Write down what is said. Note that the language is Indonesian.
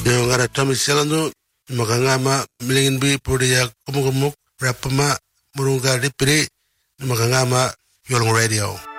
Yung ngara Tommy Selando, makangama milingin bi podiya kumuk rapama murunga dipiri makangama Yolong Radio.